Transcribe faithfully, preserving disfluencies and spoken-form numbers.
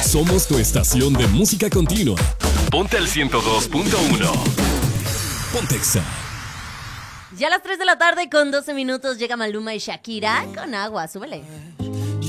Somos tu estación de música continua. Ponte al ciento dos punto uno. Pontexa. Ya a las tres de la tarde con doce minutos llega Maluma y Shakira con Agua. Súbele.